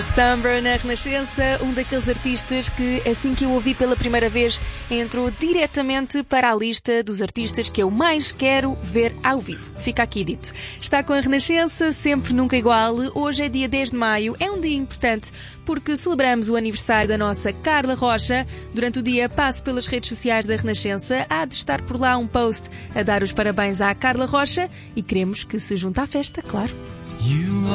Summer na Renascença, um daqueles artistas que, assim que eu ouvi pela primeira vez, entrou diretamente para a lista dos artistas que eu mais quero ver ao vivo. Fica aqui dito. Está com a Renascença, sempre nunca igual. Hoje é dia 10 de maio, é um dia importante porque celebramos o aniversário da nossa Carla Rocha. Durante o dia passo pelas redes sociais da Renascença, há de estar por lá um post a dar os parabéns à Carla Rocha e queremos que se junte à festa, claro.